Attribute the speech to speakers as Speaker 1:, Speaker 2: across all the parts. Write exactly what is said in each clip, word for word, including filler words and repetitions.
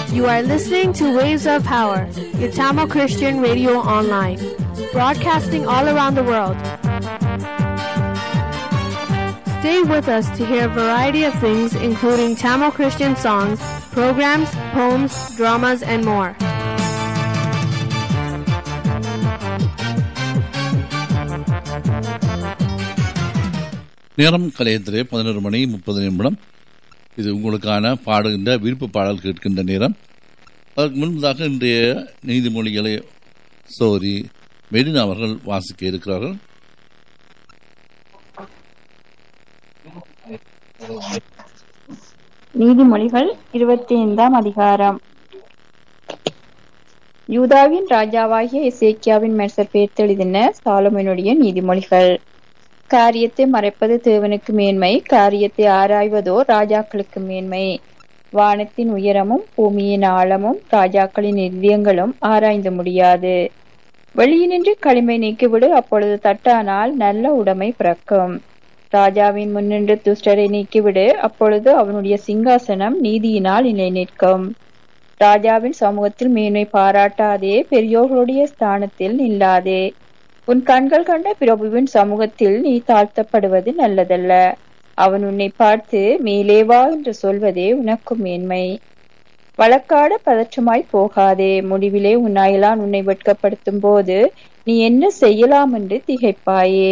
Speaker 1: You are listening to Waves of Power, your Tamil Christian radio online, broadcasting all around the world. Stay with us to hear a variety of things, including Tamil Christian songs, programs, poems, dramas, and more.
Speaker 2: நேரம் கலையத்திலே பதினொரு மணி முப்பது நிமிடம். இது உங்களுக்கான பாடுகின்ற விருப்ப பாடல் கேட்கின்ற நேரம். அதற்கு முன்பதாக இன்றைய நீதிமொழிகளை சோரி மெடினா அவர்கள் வாசிக்க இருக்கிறார்கள்.
Speaker 3: நீதிமொழிகள் இருபத்தி ஐந்தாம் அதிகாரம். யூதாவின் ராஜாவாகிய எசேக்கியாவின் மனுஷர் பேர்த்தெழுதின சாலொமோனுடைய நீதிமொழிகள். காரியத்தை மறைப்பது தேவனுக்கு மேன்மை, காரியத்தை ஆராய்வதோ ராஜாக்களுக்கு மேன்மை. வானத்தின் உயரமும் பூமியின் ஆழமும் ராஜாக்களின் இதயங்களும் ஆராய்ந்து முடியாது. வெளியினின்று களிமை நீக்கிவிடு, அப்பொழுது தட்டானால் நல்ல உடைமை பிறக்கும். ராஜாவின் முன்னின்று துஷ்டரை நீக்கிவிடு, அப்பொழுது அவனுடைய சிங்காசனம் நீதியினால் நிலை நிற்கும். ராஜாவின் சமூகத்தில் மேன்மை பாராட்டாதே, பெரியோர்களுடைய ஸ்தானத்தில் நில்லாதே. உன் கண்கள் கண்ட பிரபுவின் சமூகத்தில் நீ தாழ்த்தப்படுவது நல்லதல்ல. அவன் உன்னை பார்த்து மேலே வா என்று சொல்வதே உனக்கு மேன்மை. வழக்காட பதற்றமாய் போகாதே, முடிவிலே உன் அயலான் உன்னை வெட்கப்படுத்தும் போது நீ என்ன செய்யலாம் என்று திகைப்பாயே.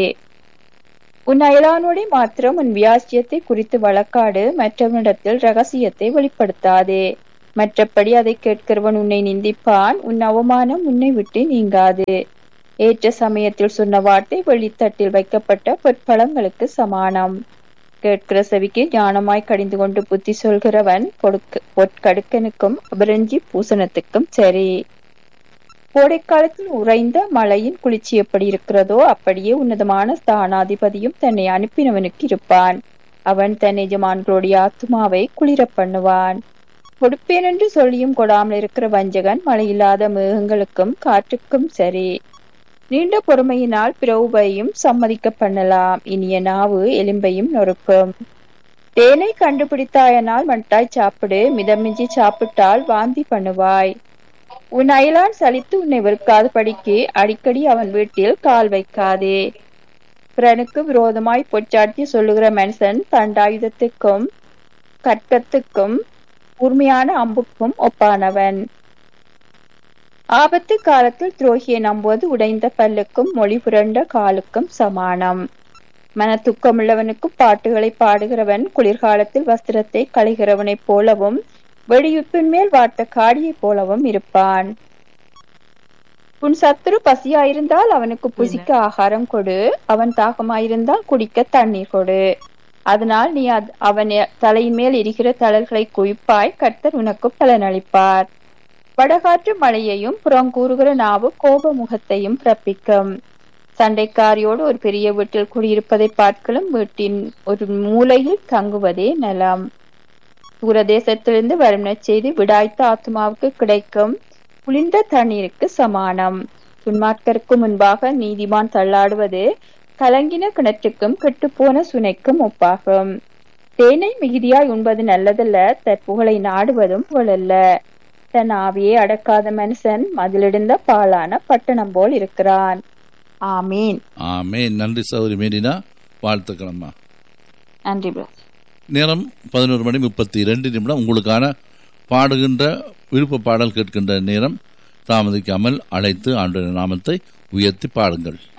Speaker 3: உன் அயலானோட மாத்திரம் உன் வியாசியத்தை குறித்து வழக்காடு, மற்றவனிடத்தில் ரகசியத்தை வெளிப்படுத்தாதே. மற்றபடி அதை கேட்கிறவன் உன்னை நிந்திப்பான், உன் அவமானம் உன்னை விட்டு நீங்காது. ஏற்ற சமயத்தில் சொன்ன வார்த்தை வெளித்தட்டில் வைக்கப்பட்ட பொற்பழங்களுக்கு சமானம். கேட்கிற செவிக்கு ஞானமாய் கடிந்து கொண்டு புத்தி சொல்கிறவன் பொற்கடுக்கனுக்கும் அபரஞ்சி பூசணத்துக்கும் சரி. கோடைக்காலத்தில் உறைந்த மழையின் குளிர்ச்சி எப்படி இருக்கிறதோ அப்படியே உன்னதமான ஸ்தானாதிபதியும் தன்னை அனுப்பினவனுக்கு இருப்பான். அவன் தன் எஜமான்களுடைய ஆத்துமாவை குளிர பண்ணுவான். கொடுப்பேன் என்று சொல்லியும் கொடாமல் இருக்கிற வஞ்சகன் மழையில்லாத மேகங்களுக்கும் காற்றுக்கும் சரி. நீண்ட பொறுமையினால் பிரவுபையும் சம்மதிக்க பண்ணலாம், இனிய நாவு எலும்பையும் நொறுக்கும். தேனை கண்டுபிடித்தாயனால் மட்டாய் சாப்பிடு, மிதமிஞ்சி சாப்பிட்டால் வாந்தி பண்ணுவாய். உன் அயலான் சலித்து உன்னை வெறுக்காது படிக்கு அடிக்கடி அவன் வீட்டில் கால் வைக்காதே. பிறனுக்கு விரோதமாய் பொச்சாட்டி சொல்லுகிற மனுஷன் தண்டாயுதத்துக்கும் கற்கத்துக்கும் கூர்மையான அம்புக்கும் ஒப்பானவன். ஆபத்து காலத்தில் துரோகியை நம்புவது உடைந்த பல்லுக்கும் மொழி புரண்ட காலுக்கும் சமானம். மன துக்கமுள்ளவனுக்கும் பாட்டுகளை பாடுகிறவன் குளிர்காலத்தில் வஸ்திரத்தை களைகிறவனைப் போலவும் வெடியுப்பின் மேல் வாட்ட காடியை போலவும் இருப்பான். உன் சத்துரு பசியாயிருந்தால் அவனுக்கு புசிக்க ஆகாரம் கொடு, அவன் தாகமாயிருந்தால் குடிக்க தண்ணீர் கொடு. அதனால் நீ அவன் தலையின் மேல் எரிகிற தளர்களை குவிப்பாய், கர்த்தர் உனக்கு பலனளிப்பார். வடகாற்று மழையையும் புறங்கூறுகிற நாவு கோப முகத்தையும் பிறப்பிக்கும். சண்டைக்காரியோடு ஒரு பெரிய வீட்டில் குடியிருப்பதை பார்க்கலும் வீட்டின் ஒரு மூலையில் தங்குவதே நலம். தூரதேசத்திலிருந்து வரும் நற்செய்தி விடாய்த்த ஆத்மாவுக்கு கிடைக்கும் குளிர்ந்த தண்ணீருக்கு சமானம். துன்மார்க்கருக்கு முன்பாக நீதிமான் தள்ளாடுவது கலங்கின கிணற்றுக்கும் கெட்டுப்போன சுனைக்கும் ஒப்பாகும். தேனை மிகுதியாய் உண்பது நல்லதல்ல, தற்புகளை நாடுவதும் புகழல்ல. தன் ஆவியை அடக்காத மனுஷன் மதிலிருந்த பாலான பட்டணம் போல் இருக்கிறான். ஆமீன்.
Speaker 2: ஆமீன். நன்றி சௌரி மேடினா, வாழ்த்துக்கள் அம்மா.
Speaker 3: நன்றி.
Speaker 2: நேரம் பதினோரு மணி முப்பத்தி இரண்டு நிமிடம். உங்களுக்கான பாடுகின்ற விருப்ப பாடல் கேட்கின்ற நேரம். தாமதிக்காமல் அழைத்து ஆண்டவரின் நாமத்தை உயர்த்தி பாடுங்கள்.